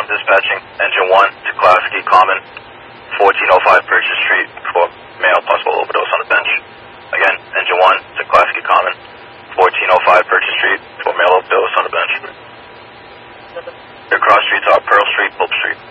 Tom dispatching. Engine 1 to Class Key Common, 1405 Purchase Street for male possible overdose on the bench. Again, Engine 1 to Class Key Common, 1405 Purchase Street for male overdose on the bench. Your cross streets are Pearl Street, Pope Street.